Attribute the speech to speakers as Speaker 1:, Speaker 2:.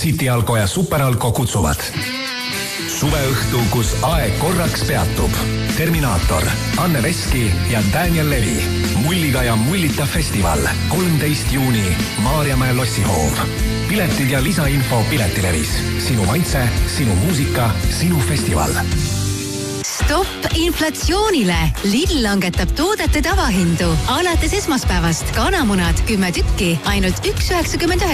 Speaker 1: City Alko ja Super Alko kutsuvad. Suveõhtu, kus aeg korraks peatub. Terminaator, Anne Veski ja Daniel Levi. Mulliga ja mullita festival. 13. juuni, Maarjamäe lossihoov. Piletid ja lisainfo Piletilevis. Sinu maitse, sinu muusika, sinu festival.
Speaker 2: Stopp inflatsioonile! Lidl langetab toodete tavahindu. Alates esmaspäevast kanamunad 10 tükki, ainult 1,99.